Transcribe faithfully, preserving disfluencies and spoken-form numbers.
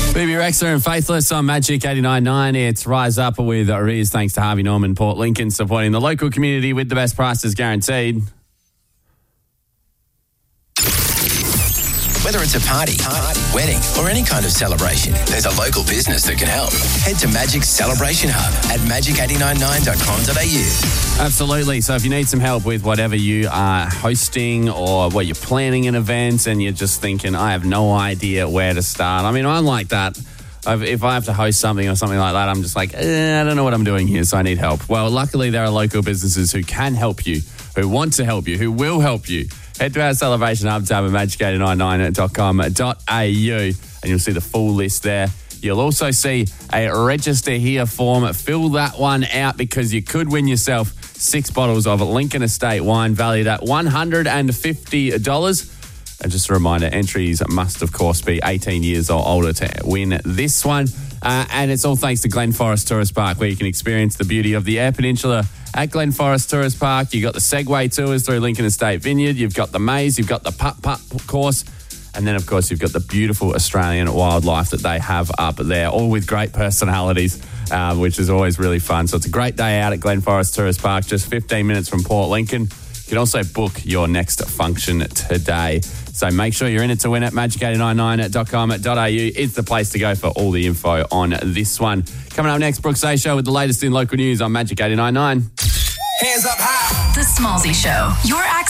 B B Rexha and Faithless on Magic eighty-nine point nine. It's Rise Up with Riz, thanks to Harvey Norman, Port Lincoln, supporting the local community with the best prices guaranteed. Whether it's a party, party, wedding, or any kind of celebration, there's a local business that can help. Head to Magic's Celebration Hub at magic eight nine nine dot com dot a u. Absolutely. So if you need some help with whatever you are hosting or what you're planning an event and you're just thinking, I have no idea where to start. I mean, I'm like that. I've, if I have to host something or something like that, I'm just like, eh, I don't know what I'm doing here, so I need help. Well, luckily there are local businesses who can help you, who want to help you, who will help you. Head to our Celebration Hub tab at magic eight nine nine dot com dot a u and you'll see the full list there. You'll also see a register here form. Fill that one out because you could win yourself six bottles of Lincoln Estate wine valued at one hundred fifty dollars. And just a reminder, entries must, of course, be eighteen years or older to win this one. Uh, and it's all thanks to Glen Forest Tourist Park, where you can experience the beauty of the Eyre Peninsula at Glen Forest Tourist Park. You've got the Segway tours through Lincoln Estate Vineyard. You've got the maze. You've got the putt-putt course. And then, of course, you've got the beautiful Australian wildlife that they have up there, all with great personalities, uh, which is always really fun. So it's a great day out at Glen Forest Tourist Park, just fifteen minutes from Port Lincoln. You can also book your next function today. So make sure you're in it to win it. magic eight nine nine dot com dot a u is the place to go for all the info on this one. Coming up next, Brooks A Show with the latest in local news on Magic eighty-nine point nine. Hands up high. The Smallsy Show. Your access